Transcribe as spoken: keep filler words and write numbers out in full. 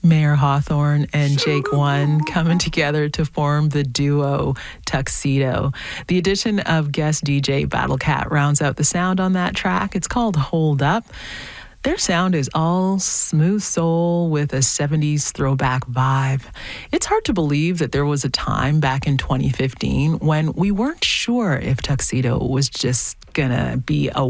Mayor Hawthorne and Jake One coming together to form the duo Tuxedo. The addition of guest D J Battle Cat rounds out the sound on that track. It's called Hold Up. Their sound is all smooth soul with a seventies throwback vibe. It's hard to believe that there was a time back in twenty fifteen when we weren't sure if Tuxedo was just gonna be a